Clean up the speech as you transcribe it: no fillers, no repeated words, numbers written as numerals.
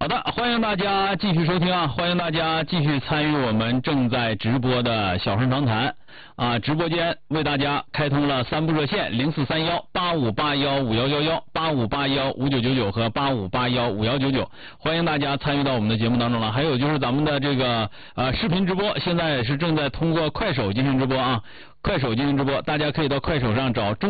好的，欢迎大家继续收听啊！欢迎大家继续参与我们正在直播的小声长谈啊！直播间为大家开通了3部热线：043185815111、85815999和85815199，欢迎大家参与到我们的节目当中了。还有就是咱们的这个视频直播，现在是正在通过快手进行直播啊！快手进行直播，大家可以到快手上找中